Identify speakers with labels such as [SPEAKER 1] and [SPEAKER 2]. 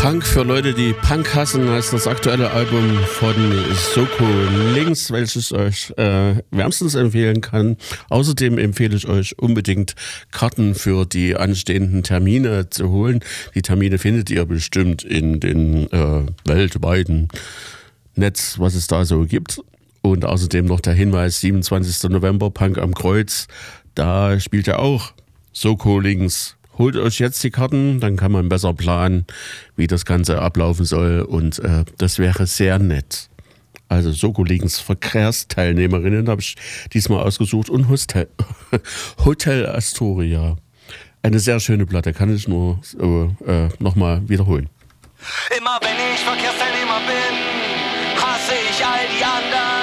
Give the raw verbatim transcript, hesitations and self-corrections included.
[SPEAKER 1] Punk für Leute, die Punk hassen, heißt das aktuelle Album von Soko Links, welches ich euch äh, wärmstens empfehlen kann. Außerdem empfehle ich euch unbedingt Karten für die anstehenden Termine zu holen. Die Termine findet ihr bestimmt in den äh, weltweiten Netz, was es da so gibt. Und außerdem noch der Hinweis, siebenundzwanzigster November, Punk am Kreuz. Da spielt ja auch Soko Links. Holt euch jetzt die Karten, dann kann man besser planen, wie das Ganze ablaufen soll. Und äh, das wäre sehr nett. Also Soko Links Verkehrsteilnehmerinnen habe ich diesmal ausgesucht und Hostel, Hotel Astoria. Eine sehr schöne Platte, kann ich nur so, äh, nochmal wiederholen.
[SPEAKER 2] Immer wenn ich Verkehrsteilnehmer bin, hasse ich all die anderen.